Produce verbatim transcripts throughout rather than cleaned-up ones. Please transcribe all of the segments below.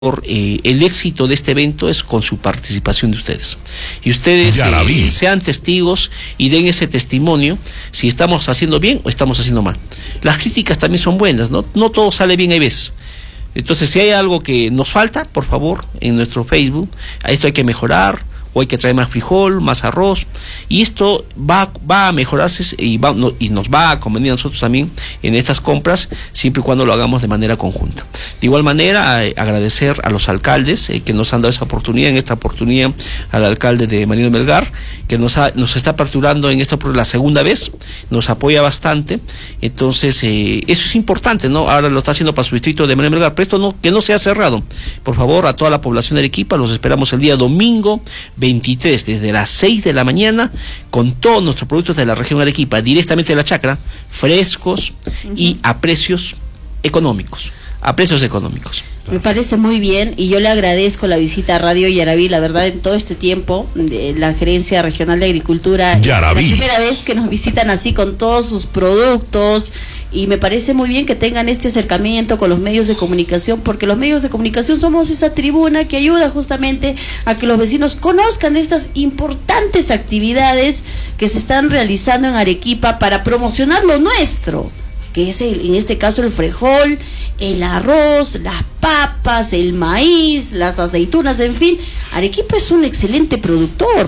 Por, eh, el éxito de este evento es con su participación de ustedes. Y ustedes eh, sean testigos y den ese testimonio si estamos haciendo bien o estamos haciendo mal. Las críticas también son buenas, ¿no? No todo sale bien, hay veces. Entonces, si hay algo que nos falta, por favor, en nuestro Facebook, a esto hay que mejorar, o hay que traer más frijol, más arroz, y esto va, va a mejorarse y, va, no, y nos va a convenir a nosotros también en estas compras, siempre y cuando lo hagamos de manera conjunta. De igual manera, eh, agradecer a los alcaldes eh, que nos han dado esa oportunidad, en esta oportunidad al alcalde de Mariano Melgar, que nos, ha, nos está aperturando en esta por la segunda vez, nos apoya bastante. Entonces, eh, eso es importante, ¿no? Ahora lo está haciendo para su distrito de Mariano Melgar, pero esto no, que no sea cerrado. Por favor, a toda la población de Arequipa, los esperamos el día domingo veintitrés, desde las seis de la mañana, con todos nuestros productos de la región de Arequipa, directamente de la chacra, frescos uh-huh. y a precios económicos, a precios económicos. Me parece muy bien y yo le agradezco la visita a Radio Yaraví, la verdad en todo este tiempo, de la Gerencia Regional de Agricultura, Yaraví. Es la primera vez que nos visitan así con todos sus productos y me parece muy bien que tengan este acercamiento con los medios de comunicación, porque los medios de comunicación somos esa tribuna que ayuda justamente a que los vecinos conozcan estas importantes actividades que se están realizando en Arequipa para promocionar lo nuestro, que es el, en este caso el frijol, el arroz, las papas, el maíz, las aceitunas, en fin, Arequipa es un excelente productor.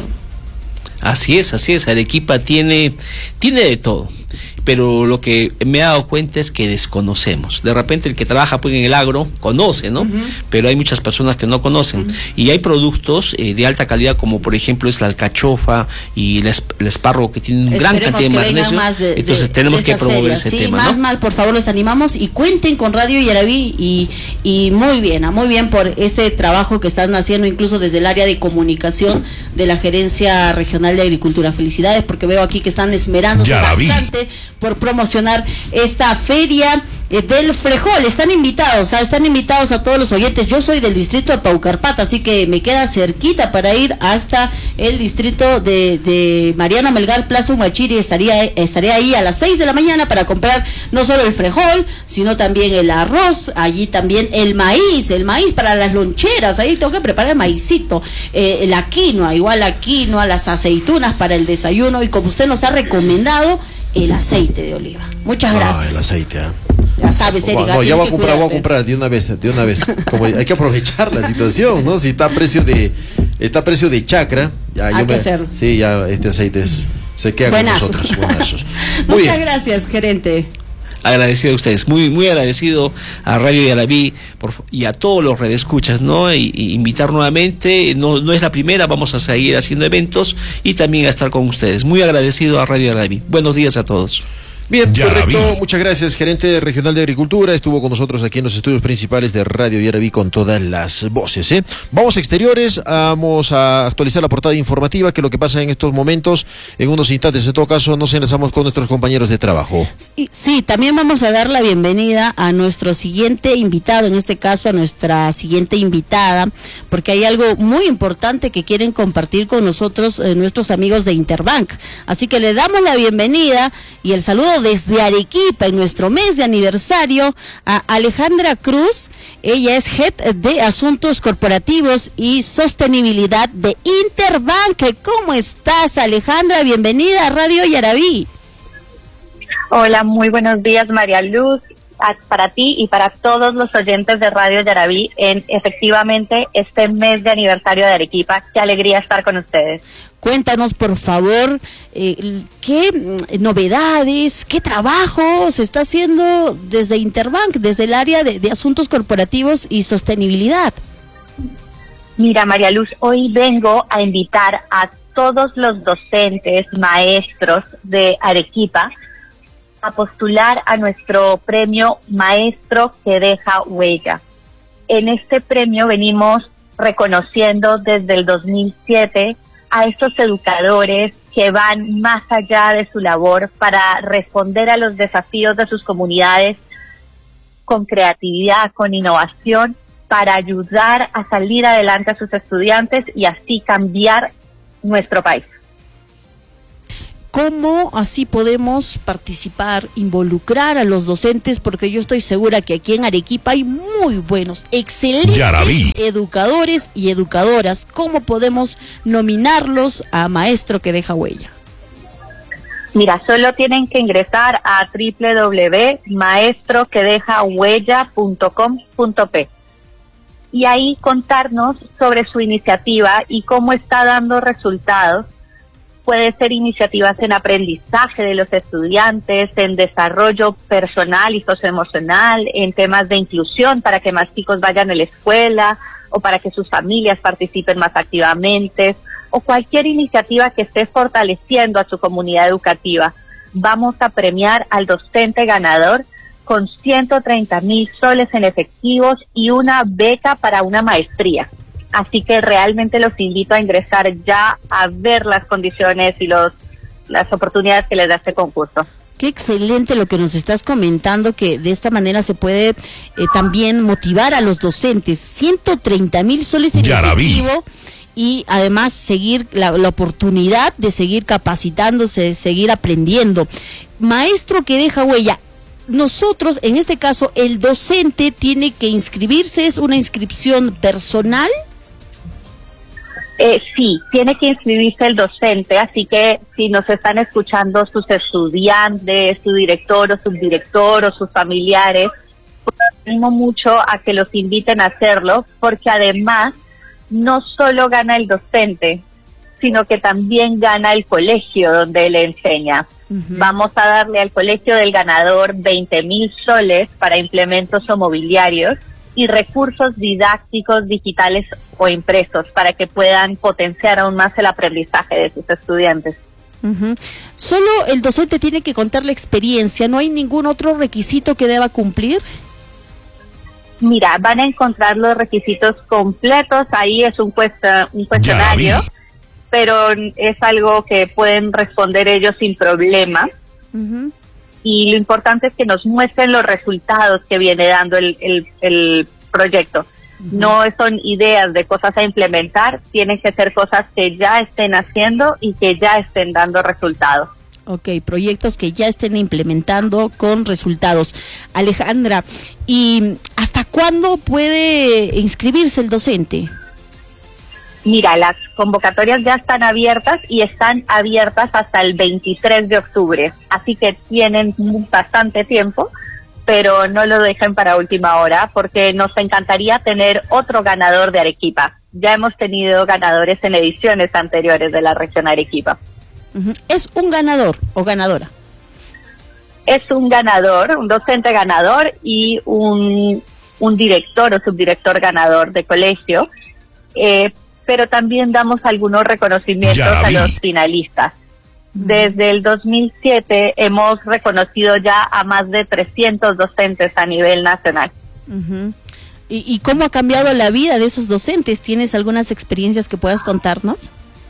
Así es, así es, Arequipa tiene, tiene de todo. Pero lo que me he dado cuenta es que desconocemos. De repente el que trabaja pues en el agro conoce, ¿no? Uh-huh. Pero hay muchas personas que no conocen. Uh-huh. Y hay productos eh, de alta calidad como por ejemplo es la alcachofa y el, esp- el espárrago que tiene un gran cantidad de magnesio. Más de, Entonces de, tenemos de que promover ferias. ese sí, tema, más, ¿no? más, por favor, los animamos y cuenten con Radio Yaraví y, y muy bien, muy bien por este trabajo que están haciendo incluso desde el área de comunicación de la Gerencia Regional de Agricultura. Felicidades porque veo aquí que están esmerándose Yaraví. bastante por promocionar esta feria eh, del frijol. Están invitados, ¿sabes? Están invitados a todos los oyentes. Yo soy del distrito de Paucarpata, así que me queda cerquita para ir hasta el distrito de, de Mariano Melgar, Plaza Humachiri. Estaría, estaré ahí a las seis de la mañana para comprar no solo el frijol, sino también el arroz, allí también el maíz, el maíz para las loncheras, ahí tengo que preparar el maicito, eh, la quinoa, igual la quinoa, las aceitunas para el desayuno y como usted nos ha recomendado, el aceite de oliva. Muchas gracias. Ah, el aceite, ¿eh? Ya sabes, Erika. No, ya voy a comprar, voy a comprar de una vez, de una vez. Como hay que aprovechar la situación, ¿no? Si está a precio de, está a precio de chacra, ya hay yo que me, hacerlo. Sí, ya este aceite es, se queda Buenazo. con nosotros. Buenazos. Muchas bien. gracias, gerente. Agradecido a ustedes, muy muy agradecido a Radio Yaraví por, y a todos los redescuchas, ¿no? Y, y invitar nuevamente, no, no es la primera, vamos a seguir haciendo eventos y también a estar con ustedes. Muy agradecido a Radio Yaraví. Buenos días a todos. Bien, Yaraví. Correcto, muchas gracias, gerente regional de Agricultura, estuvo con nosotros aquí en los estudios principales de Radio Yaraví con todas las voces, ¿eh? Vamos a exteriores, vamos a actualizar la portada informativa, que es lo que pasa en estos momentos, en unos instantes, en todo caso nos enlazamos con nuestros compañeros de trabajo. Sí, sí, también vamos a dar la bienvenida a nuestro siguiente invitado, en este caso a nuestra siguiente invitada, porque hay algo muy importante que quieren compartir con nosotros eh, nuestros amigos de Interbank, así que le damos la bienvenida y el saludo desde Arequipa en nuestro mes de aniversario a Alejandra Cruz. Ella es Head de Asuntos Corporativos y Sostenibilidad de Interbank. ¿Cómo estás, Alejandra? Bienvenida a Radio Yaraví. Hola, muy buenos días, María Luz, para ti y para todos los oyentes de Radio Yaraví en efectivamente este mes de aniversario de Arequipa. Qué alegría estar con ustedes. Cuéntanos, por favor, eh, qué novedades, qué trabajo se está haciendo desde Interbank, desde el área de, de asuntos corporativos y sostenibilidad. Mira, María Luz, hoy vengo a invitar a todos los docentes, maestros de Arequipa a postular a nuestro premio Maestro que deja huella. En este premio venimos reconociendo desde el dos mil siete a estos educadores que van más allá de su labor para responder a los desafíos de sus comunidades con creatividad, con innovación, para ayudar a salir adelante a sus estudiantes y así cambiar nuestro país. ¿cómo así podemos participar, involucrar a los docentes? Porque yo estoy segura que aquí en Arequipa hay muy buenos, excelentes Yaraví. educadores y educadoras. ¿Cómo podemos nominarlos a maestro que deja huella? Mira, solo tienen que ingresar a doble u doble u doble u punto maestro que deja huella punto com punto pe y ahí contarnos sobre su iniciativa y cómo está dando resultados. Puede ser iniciativas en aprendizaje de los estudiantes, en desarrollo personal y socioemocional, en temas de inclusión para que más chicos vayan a la escuela o para que sus familias participen más activamente, o cualquier iniciativa que esté fortaleciendo a su comunidad educativa. Vamos a premiar al docente ganador con ciento treinta mil soles en efectivos y una beca para una maestría. Así que realmente los invito a ingresar ya a ver las condiciones y los las oportunidades que les da este concurso. Qué excelente lo que nos estás comentando, que de esta manera se puede eh, también motivar a los docentes. ciento treinta mil soles en Yaraví. efectivo. Y además seguir la, la oportunidad de seguir capacitándose, de seguir aprendiendo. Maestro que deja huella. Nosotros, en este caso, el docente tiene que inscribirse, ¿es una inscripción personal? Eh, sí, tiene que inscribirse el docente, así que si nos están escuchando sus estudiantes, su director o subdirector o sus familiares, pues animo mucho a que los inviten a hacerlo, porque además no solo gana el docente, sino que también gana el colegio donde le enseña. Uh-huh. Vamos a darle al colegio del ganador veinte mil soles para implementos o mobiliarios y recursos didácticos digitales o impresos para que puedan potenciar aún más el aprendizaje de sus estudiantes. Uh-huh. Solo el docente tiene que contar la experiencia, ¿no hay ningún otro requisito que deba cumplir? Mira, van a encontrar los requisitos completos, ahí es un, cuesta, un cuestionario, pero es algo que pueden responder ellos sin problema. Uh-huh. Y lo importante es que nos muestren los resultados que viene dando el, el, el proyecto. Uh-huh. No son ideas de cosas a implementar, tienen que ser cosas que ya estén haciendo y que ya estén dando resultados. Ok, proyectos que ya estén implementando con resultados. Alejandra, ¿y hasta cuándo puede inscribirse el docente? Mira, las convocatorias ya están abiertas y están abiertas hasta el veintitrés de octubre, así que tienen bastante tiempo, pero no lo dejen para última hora porque nos encantaría tener otro ganador de Arequipa. Ya hemos tenido ganadores en ediciones anteriores de la región Arequipa. ¿Es un ganador o ganadora? Es un ganador, un docente ganador y un, un director o subdirector ganador de colegio, eh, pero también damos algunos reconocimientos a los finalistas. Desde el dos mil siete hemos reconocido ya a más de trescientos docentes a nivel nacional. Uh-huh. ¿Y, ¿Y cómo ha cambiado la vida de esos docentes? ¿Tienes algunas experiencias que puedas contarnos?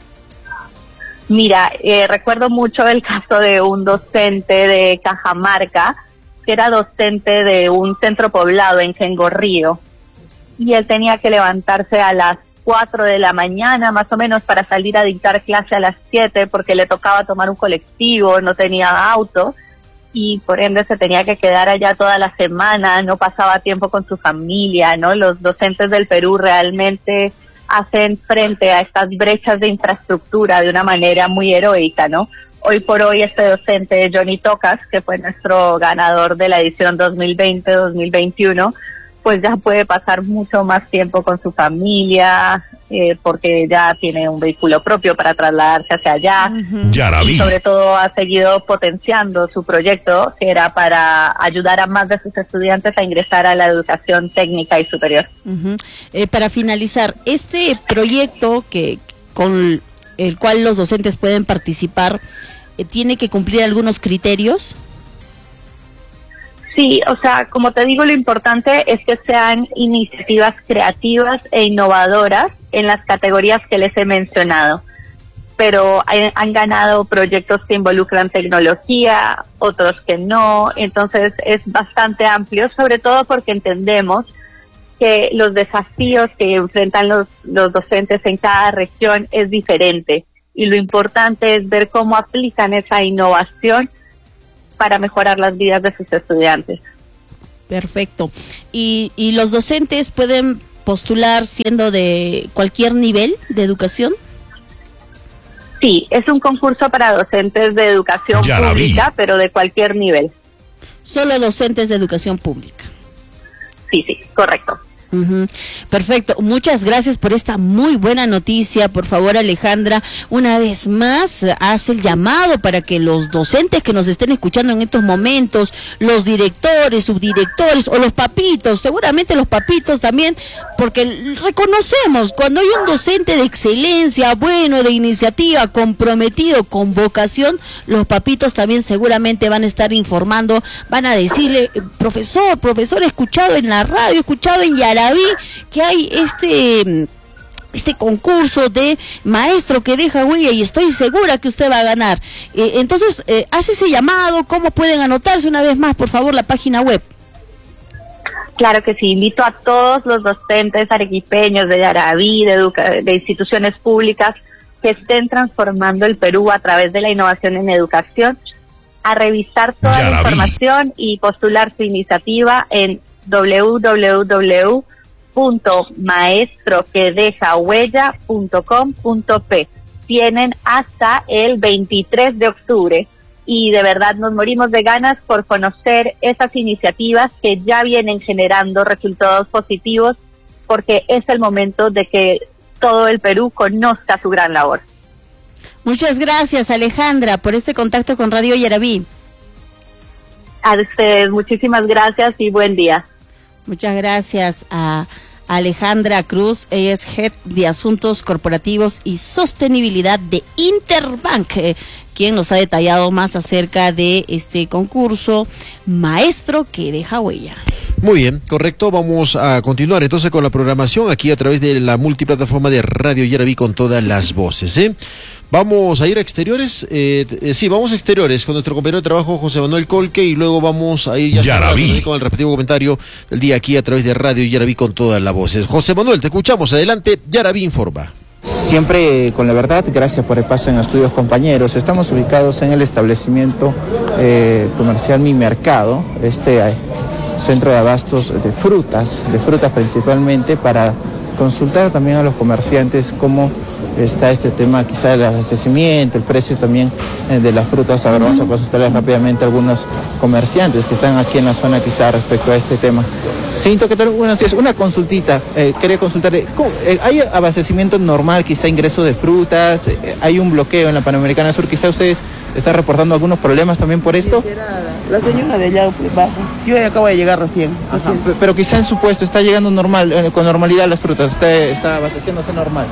Mira, eh, recuerdo mucho el caso de un docente de Cajamarca, que era docente de un centro poblado en Quengorrío, y él tenía que levantarse a las cuatro de la mañana, más o menos, para salir a dictar clase a las siete, porque le tocaba tomar un colectivo, no tenía auto, y por ende se tenía que quedar allá toda la semana, no pasaba tiempo con su familia, ¿no? Los docentes del Perú realmente hacen frente a estas brechas de infraestructura de una manera muy heroica, ¿no? Hoy por hoy este docente, Johnny Tocas, que fue nuestro ganador de la edición dos mil veinte dos mil veintiuno, pues ya puede pasar mucho más tiempo con su familia, eh, porque ya tiene un vehículo propio para trasladarse hacia allá. Uh-huh. Y sobre todo ha seguido potenciando su proyecto, que era para ayudar a más de sus estudiantes a ingresar a la educación técnica y superior. Uh-huh. Eh, para finalizar, este proyecto que con el cual los docentes pueden participar, eh, ¿tiene que cumplir algunos criterios? Sí, o sea, como te digo, lo importante es que sean iniciativas creativas e innovadoras en las categorías que les he mencionado. Pero hay, han ganado proyectos que involucran tecnología, otros que no, entonces es bastante amplio, sobre todo porque entendemos que los desafíos que enfrentan los, los docentes en cada región es diferente. y lo importante es ver cómo aplican esa innovación para mejorar las vidas de sus estudiantes. Perfecto. ¿Y, y los docentes pueden postular siendo de cualquier nivel de educación? Sí, es un concurso para docentes de educación ya pública, pero de cualquier nivel. Solo docentes de educación pública. Sí, sí, correcto. Uh-huh. Perfecto, muchas gracias por esta muy buena noticia. Por favor, Alejandra, una vez más haz el llamado para que los docentes que nos estén escuchando en estos momentos, los directores, subdirectores o los papitos, seguramente los papitos también, porque reconocemos cuando hay un docente de excelencia, bueno, de iniciativa, comprometido, con vocación, los papitos también seguramente van a estar informando, van a decirle, profesor, profesor, he escuchado en la radio, he escuchado en Yara que hay este este concurso de maestro que deja huella y estoy segura que usted va a ganar. Eh, entonces, eh, hace ese llamado, ¿cómo pueden anotarse una vez más, por favor, la página web? Claro que sí, invito a todos los docentes arequipeños de Yaraví, de, educa- de instituciones públicas que estén transformando el Perú a través de la innovación en educación, a revisar toda Yaraví. La información y postular su iniciativa en doble u doble u doble u punto maestro que deja huella punto com punto pe. Tienen hasta el veintitrés de octubre y de verdad nos morimos de ganas por conocer esas iniciativas que ya vienen generando resultados positivos, porque es el momento de que todo el Perú conozca su gran labor. Muchas gracias, Alejandra, por este contacto con Radio Yaraví. A ustedes, muchísimas gracias y buen día. Muchas gracias a Alejandra Cruz, ella es Head de Asuntos Corporativos y Sostenibilidad de Interbank, eh, quien nos ha detallado más acerca de este concurso Maestro que deja huella. Muy bien, correcto, vamos a continuar entonces con la programación aquí a través de la multiplataforma de Radio Yaraví con todas las voces, ¿eh? Vamos a ir a exteriores, eh, eh, sí, vamos a exteriores con nuestro compañero de trabajo José Manuel Colque y luego vamos a ir ya Yaraví con el respectivo comentario del día aquí a través de Radio Yaraví con todas las voces. José Manuel, te escuchamos, adelante, Yaraví informa. Siempre con la verdad, gracias por el paso en estudios, compañeros. Estamos ubicados en el establecimiento eh, comercial Mi Mercado, este eh, centro de abastos de frutas, de frutas principalmente, para consultar también a los comerciantes cómo está este tema quizá del abastecimiento, el precio también eh, de las frutas. A ver, vamos a consultarles rápidamente a algunos comerciantes que están aquí en la zona quizá respecto a este tema. Siento que tengo una, una consultita, eh, quería consultar, eh, ¿hay abastecimiento normal, quizá ingreso de frutas? Eh, ¿Hay un bloqueo en la Panamericana Sur? Quizá ustedes están reportando algunos problemas también por esto. La señora de allá bajo, yo acabo de llegar recién. Ajá, pero quizá en su puesto está llegando normal, eh, con normalidad las frutas, está, está abasteciéndose normal.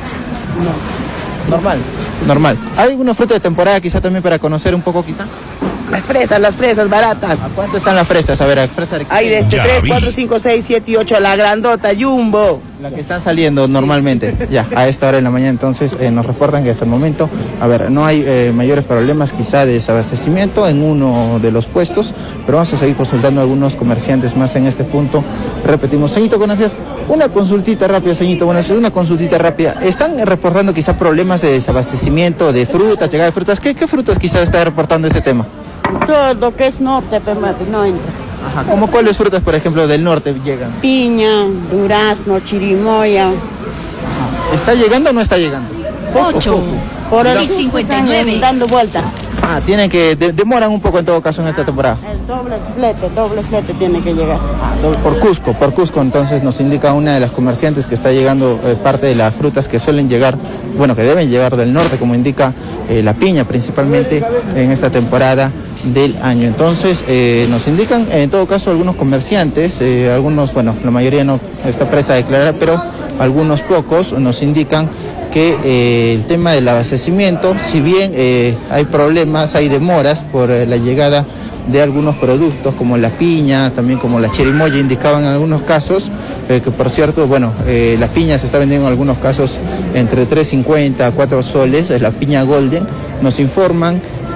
No. Normal, normal. ¿Hay alguna fruta de temporada quizá también para conocer un poco quizá? Las fresas, las fresas baratas. ¿A cuánto están las fresas? A ver, fresa de... Hay de este tres, cuatro, cinco, seis, siete y ocho, la grandota, Jumbo. La que están saliendo normalmente, ya, a esta hora de la mañana. Entonces eh, nos reportan que hasta el momento, a ver, no hay eh, mayores problemas quizá de desabastecimiento en uno de los puestos, pero vamos a seguir consultando a algunos comerciantes más en este punto. Repetimos, señorito, gracias. Una consultita rápida, señorito, bueno, una consultita rápida. ¿Están reportando quizá problemas de desabastecimiento de frutas, llegada de frutas? ¿Qué, qué frutas quizá está reportando este tema? Todo lo que es norte, Pemate, no entra. Ajá, ¿cómo cuáles frutas, por ejemplo, del norte llegan? Piña, durazno, chirimoya. Ajá. ¿Está llegando o no está llegando? Ocho. Por el cincuenta y nueve. Dando vuelta. Ah, tienen que, de, demoran un poco en todo caso en esta temporada. El doble flete, doble flete tiene que llegar. Ah, doble, por Cusco, por Cusco entonces nos indica una de las comerciantes que está llegando eh, parte de las frutas que suelen llegar, bueno, que deben llegar del norte, como indica eh, la piña principalmente en esta temporada del año. Entonces eh, nos indican en todo caso algunos comerciantes, eh, algunos, bueno, la mayoría no está presa a declarar, pero algunos pocos nos indican que eh, el tema del abastecimiento, si bien eh, hay problemas, hay demoras por eh, la llegada de algunos productos como la piña, también como la chirimoya, indicaban en algunos casos, eh, que por cierto, bueno, eh, la piña se está vendiendo en algunos casos entre tres cincuenta a cuatro soles, es la piña golden. Nos informan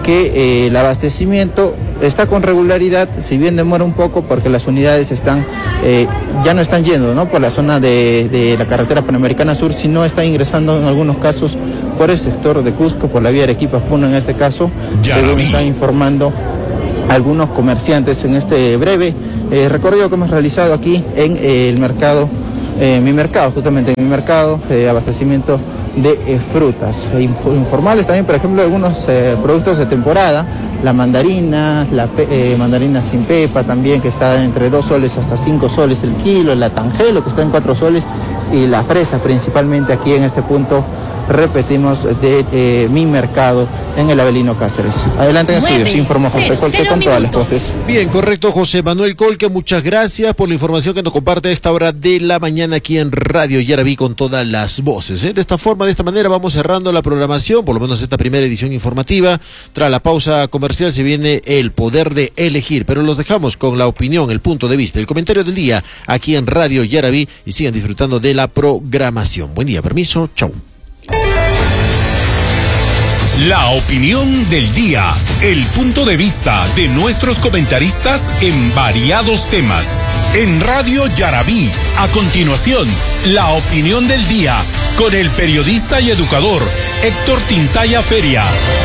que eh, el abastecimiento está con regularidad, si bien demora un poco porque las unidades están eh, ya no están yendo, ¿no?, por la zona de, de la carretera Panamericana Sur, sino están ingresando en algunos casos por el sector de Cusco, por la vía Arequipa-Puno en este caso, según están informando algunos comerciantes en este breve eh, recorrido que hemos realizado aquí en eh, el mercado, eh, mi mercado, justamente en mi mercado, eh, abastecimiento de eh, frutas e informales también, por ejemplo, algunos eh, productos de temporada, la mandarina, la eh, mandarina sin pepa también, que está entre dos soles hasta cinco soles el kilo, la tangelo, que está en cuatro soles, y la fresa principalmente aquí en este punto, repetimos, de eh, mi mercado en el Avelino Cáceres. Adelante en estudios, informó José Colque con todas las voces. Bien, correcto, José Manuel Colque, muchas gracias por la información que nos comparte a esta hora de la mañana aquí en Radio Yaraví con todas las voces. ¿eh? De esta forma, de esta manera vamos cerrando la programación, por lo menos esta primera edición informativa. Tras la pausa comercial se viene el poder de elegir, pero los dejamos con la opinión, el punto de vista, el comentario del día aquí en Radio Yaraví y sigan disfrutando de la programación. Buen día, permiso, chau. La opinión del día, el punto de vista de nuestros comentaristas en variados temas. En Radio Yaraví, a continuación, la opinión del día con el periodista y educador Héctor Tintaya Feria.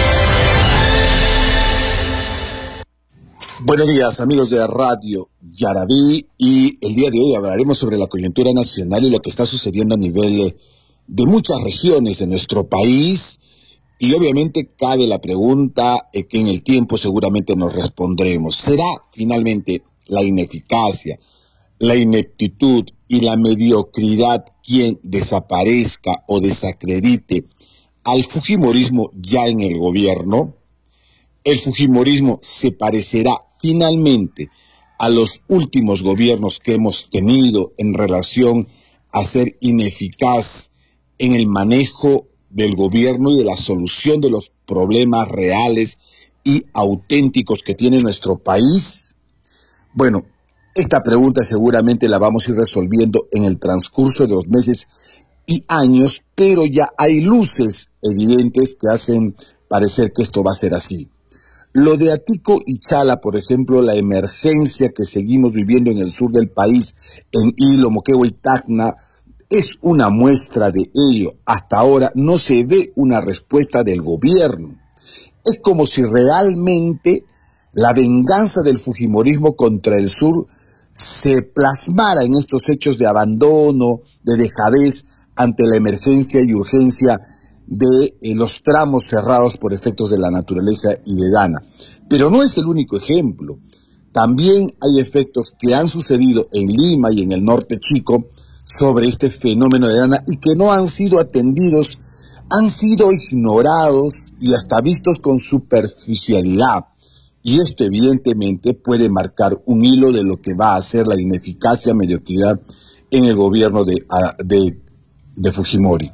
Buenos días, amigos de Radio Yaraví, y el día de hoy hablaremos sobre la coyuntura nacional y lo que está sucediendo a nivel de muchas regiones de nuestro país. Y obviamente cabe la pregunta eh, que en el tiempo seguramente nos respondremos. ¿Será finalmente la ineficacia, la ineptitud y la mediocridad quien desaparezca o desacredite al fujimorismo ya en el gobierno? ¿El fujimorismo se parecerá finalmente a los últimos gobiernos que hemos tenido en relación a ser ineficaz en el manejo del gobierno y de la solución de los problemas reales y auténticos que tiene nuestro país? Bueno, esta pregunta seguramente la vamos a ir resolviendo en el transcurso de los meses y años, pero ya hay luces evidentes que hacen parecer que esto va a ser así. Lo de Atico y Chala, por ejemplo, la emergencia que seguimos viviendo en el sur del país, en Hilo, Moquegua y Tacna, es una muestra de ello. Hasta ahora no se ve una respuesta del gobierno. Es como si realmente la venganza del fujimorismo contra el sur se plasmara en estos hechos de abandono, de dejadez ante la emergencia y urgencia de eh, los tramos cerrados por efectos de la naturaleza y de Dana. Pero no es el único ejemplo. También hay efectos que han sucedido en Lima y en el norte chico sobre este fenómeno de Dana y que no han sido atendidos, han sido ignorados y hasta vistos con superficialidad. Y esto evidentemente puede marcar un hilo de lo que va a ser la ineficacia, mediocridad en el gobierno de, de, de Fujimori.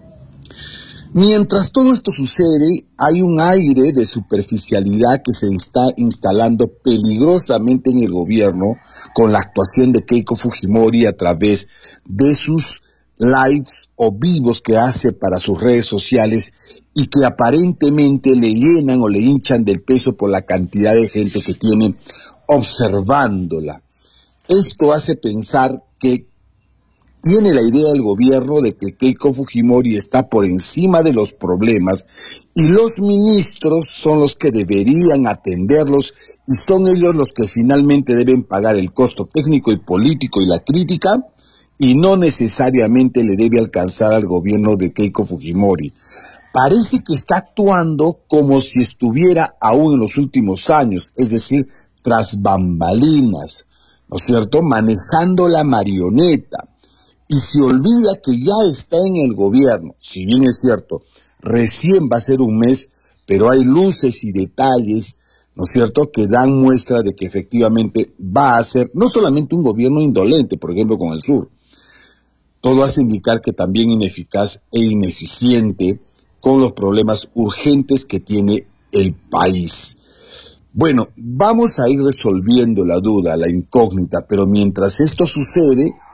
Mientras todo esto sucede, hay un aire de superficialidad que se está instalando peligrosamente en el gobierno con la actuación de Keiko Fujimori a través de sus lives o vivos que hace para sus redes sociales y que aparentemente le llenan o le hinchan del peso por la cantidad de gente que tiene observándola. Esto hace pensar que tiene la idea del gobierno de que Keiko Fujimori está por encima de los problemas y los ministros son los que deberían atenderlos y son ellos los que finalmente deben pagar el costo técnico y político y la crítica, y no necesariamente le debe alcanzar al gobierno de Keiko Fujimori. Parece que está actuando como si estuviera aún en los últimos años, es decir, tras bambalinas, ¿no es cierto?, manejando la marioneta. Y se olvida que ya está en el gobierno. Si bien es cierto, recién va a ser un mes, pero hay luces y detalles, ¿no es cierto?, que dan muestra de que efectivamente va a ser no solamente un gobierno indolente, por ejemplo, con el sur. Todo hace indicar que también ineficaz e ineficiente con los problemas urgentes que tiene el país. Bueno, vamos a ir resolviendo la duda, la incógnita, pero mientras esto sucede,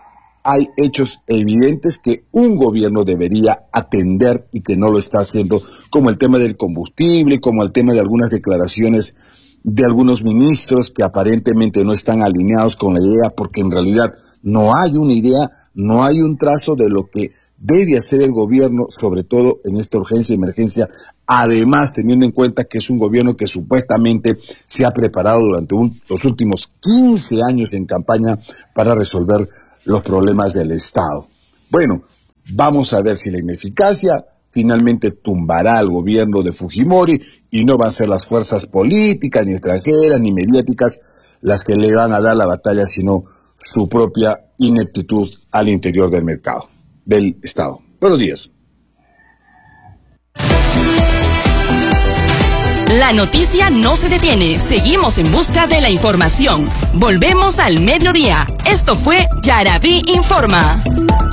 hay hechos evidentes que un gobierno debería atender y que no lo está haciendo, como el tema del combustible, como el tema de algunas declaraciones de algunos ministros que aparentemente no están alineados con la idea, porque en realidad no hay una idea, no hay un trazo de lo que debe hacer el gobierno, sobre todo en esta urgencia y emergencia, además teniendo en cuenta que es un gobierno que supuestamente se ha preparado durante un, los últimos quince años en campaña para resolver los problemas del Estado. Bueno, vamos a ver si la ineficacia finalmente tumbará al gobierno de Fujimori y no van a ser las fuerzas políticas, ni extranjeras, ni mediáticas las que le van a dar la batalla, sino su propia ineptitud al interior del mercado, del Estado. Buenos días. La noticia no se detiene. Seguimos en busca de la información. Volvemos al mediodía. Esto fue Yaraví Informa.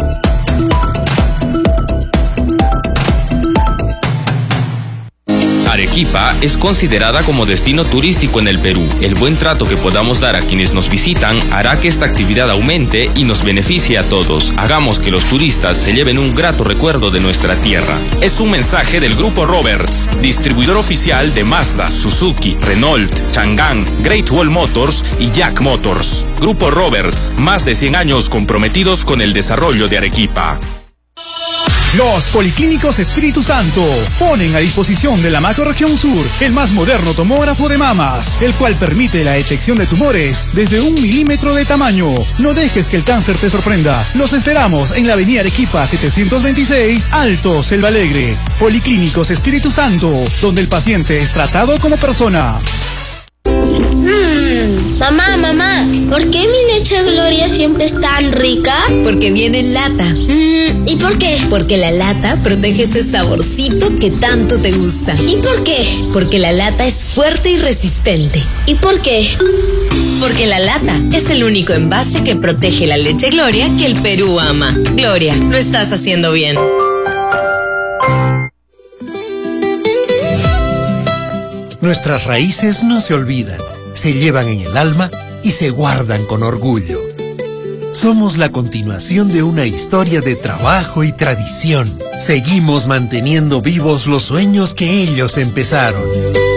Arequipa es considerada como destino turístico en el Perú. El buen trato que podamos dar a quienes nos visitan hará que esta actividad aumente y nos beneficie a todos. Hagamos que los turistas se lleven un grato recuerdo de nuestra tierra. Es un mensaje del Grupo Roberts, distribuidor oficial de Mazda, Suzuki, Renault, Chang'an, Great Wall Motors y Jack Motors. Grupo Roberts, más de cien años comprometidos con el desarrollo de Arequipa. Los Policlínicos Espíritu Santo ponen a disposición de la Macrorregión Sur el más moderno tomógrafo de mamas, el cual permite la detección de tumores desde un milímetro de tamaño. No dejes que el cáncer te sorprenda. Los esperamos en la avenida Arequipa setecientos veintiséis, Alto, Selva Alegre. Policlínicos Espíritu Santo, donde el paciente es tratado como persona. Mm, mamá, mamá, ¿por qué mi leche Gloria siempre es tan rica? Porque viene en lata. Mm, ¿y por qué? Porque la lata protege ese saborcito que tanto te gusta. ¿Y por qué? Porque la lata es fuerte y resistente. ¿Y por qué? Porque la lata es el único envase que protege la leche Gloria que el Perú ama. Gloria, lo estás haciendo bien. Nuestras raíces no se olvidan, se llevan en el alma y se guardan con orgullo. Somos la continuación de una historia de trabajo y tradición. Seguimos manteniendo vivos los sueños que ellos empezaron.